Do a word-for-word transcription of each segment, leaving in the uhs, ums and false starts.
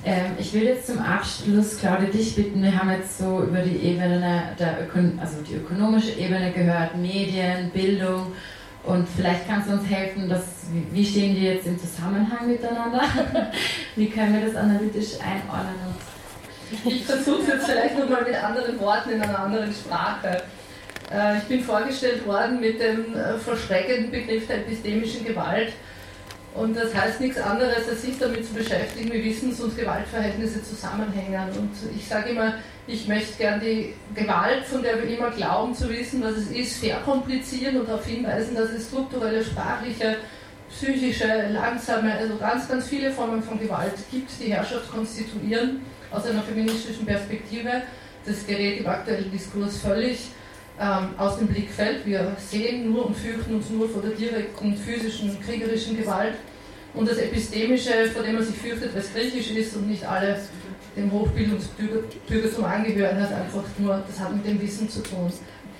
Ähm, ich will jetzt zum Abschluss, Claudia, dich bitten, wir haben jetzt so über die Ebene, der Ökon- also die ökonomische Ebene gehört, Medien, Bildung, und vielleicht kannst du uns helfen, dass, wie stehen die jetzt im Zusammenhang miteinander? Wie können wir das analytisch einordnen? Ich versuche es jetzt vielleicht nochmal mit anderen Worten in einer anderen Sprache. Ich bin vorgestellt worden mit dem verschreckenden Begriff der epistemischen Gewalt. Und das heißt nichts anderes, als sich damit zu beschäftigen, wie Wissens- und Gewaltverhältnisse zusammenhängen. Und ich sage immer, ich möchte gern die Gewalt, von der wir immer glauben zu wissen, was es ist, verkomplizieren und darauf hinweisen, dass es strukturelle, sprachliche, psychische, langsame, also ganz, ganz viele Formen von Gewalt gibt, die Herrschaft konstituieren, aus einer feministischen Perspektive. Das gerät im aktuellen Diskurs völlig ähm, aus dem Blickfeld. Wir sehen nur und fürchten uns nur vor der direkten physischen, kriegerischen Gewalt. Und das Epistemische, vor dem man sich fürchtet, weil es griechisch ist und nicht alle dem Hochbildungsbürgertum angehören, hat einfach nur, das hat mit dem Wissen zu tun.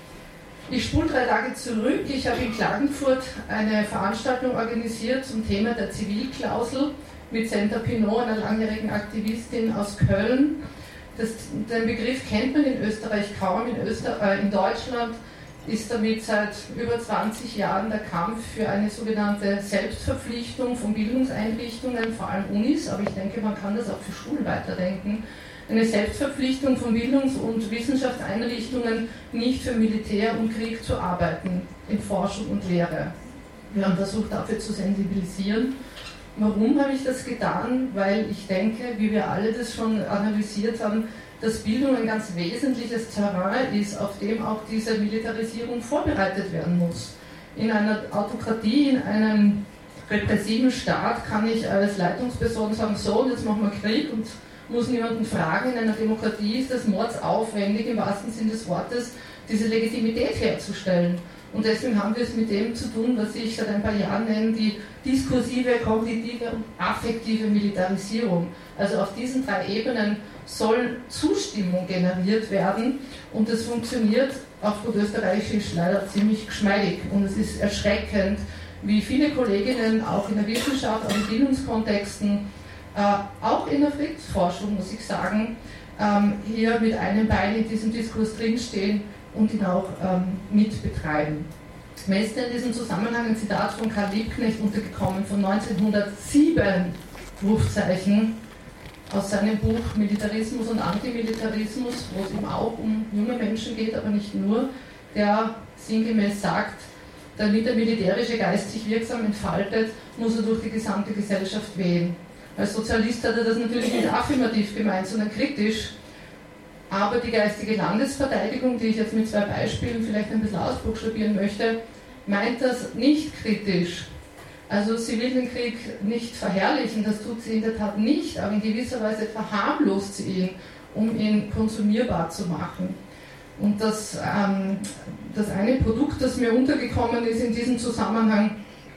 Ich spule drei Tage zurück. Ich habe in Klagenfurt eine Veranstaltung organisiert zum Thema der Zivilklausel mit Senta Pinot, einer langjährigen Aktivistin aus Köln. Das, den Begriff kennt man in Österreich kaum. In, Öster, äh, in Deutschland ist damit seit über zwanzig Jahren der Kampf für eine sogenannte Selbstverpflichtung von Bildungseinrichtungen, vor allem Unis, aber ich denke, man kann das auch für Schulen weiterdenken, eine Selbstverpflichtung von Bildungs- und Wissenschaftseinrichtungen, nicht für Militär und Krieg zu arbeiten, in Forschung und Lehre. Wir haben versucht, dafür zu sensibilisieren. Warum habe ich das getan? Weil ich denke, wie wir alle das schon analysiert haben, dass Bildung ein ganz wesentliches Terrain ist, auf dem auch diese Militarisierung vorbereitet werden muss. In einer Autokratie, in einem repressiven Staat kann ich als Leitungsperson sagen, so, und jetzt machen wir Krieg und muss niemanden fragen. In einer Demokratie ist es mordsaufwendig, im wahrsten Sinne des Wortes, diese Legitimität herzustellen. Und deswegen haben wir es mit dem zu tun, was ich seit ein paar Jahren nenne, die diskursive, kognitive und affektive Militarisierung. Also auf diesen drei Ebenen soll Zustimmung generiert werden und das funktioniert auf gut österreichisch leider ziemlich geschmeidig. Und es ist erschreckend, wie viele Kolleginnen auch in der Wissenschaft, auch in Bildungskontexten, äh, auch in der Friedensforschung, muss ich sagen, ähm, hier mit einem Bein in diesem Diskurs drinstehen und ihn auch ähm, mitbetreiben. Mir ist in diesem Zusammenhang ein Zitat von Karl Liebknecht untergekommen von neunzehnhundertsieben, Rufzeichen, aus seinem Buch Militarismus und Antimilitarismus, wo es eben auch um junge Menschen geht, aber nicht nur, der sinngemäß sagt, damit der militärische Geist sich wirksam entfaltet, muss er durch die gesamte Gesellschaft wehen. Als Sozialist hat er das natürlich nicht affirmativ gemeint, sondern kritisch. Aber die geistige Landesverteidigung, die ich jetzt mit zwei Beispielen vielleicht ein bisschen ausbuchstabieren möchte, meint das nicht kritisch. Also sie will den Krieg nicht verherrlichen, das tut sie in der Tat nicht, aber in gewisser Weise verharmlost sie ihn, um ihn konsumierbar zu machen. Und das, ähm, das eine Produkt, das mir untergekommen ist in diesem Zusammenhang,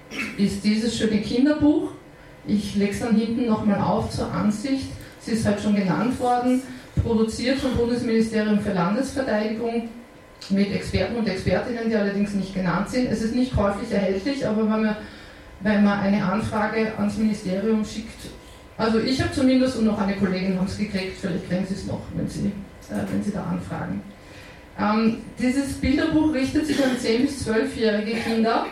ist dieses schöne Kinderbuch. Ich lege es dann hinten nochmal auf zur Ansicht. Sie ist halt schon genannt worden, produziert vom Bundesministerium für Landesverteidigung mit Experten und Expertinnen, die allerdings nicht genannt sind. Es ist nicht käuflich erhältlich, aber wenn man, wenn man eine Anfrage ans Ministerium schickt, also ich habe zumindest und noch eine Kollegin haben es gekriegt, vielleicht kriegen sie es noch, wenn sie, äh, wenn sie da anfragen. Ähm, dieses Bilderbuch richtet sich an zehn- bis zwölfjährige Kinder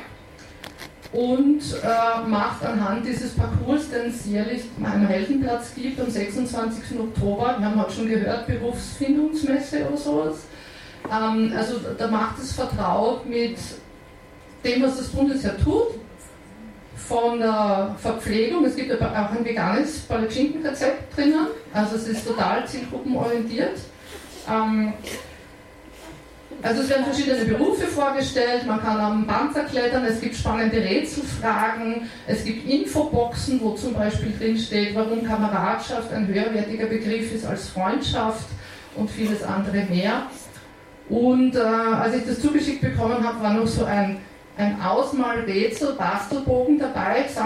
und äh, macht anhand dieses Parcours, den es jährlich am Heldenplatz gibt, am sechsundzwanzigsten Oktober, wir haben heute schon gehört, Berufsfindungsmesse oder sowas, ähm, also da macht es vertraut mit dem, was das Bundesheer tut, von der Verpflegung, es gibt aber auch ein veganes Palatschinken-Rezept drinnen, also es ist total zielgruppenorientiert. Ähm, Also es werden verschiedene Berufe vorgestellt, man kann am Panzer klettern, es gibt spannende Rätselfragen, es gibt Infoboxen, wo zum Beispiel drinsteht, warum Kameradschaft ein höherwertiger Begriff ist als Freundschaft und vieles andere mehr. Und äh, als ich das zugeschickt bekommen habe, war noch so ein, ein Ausmalrätsel, Bastelbogen dabei,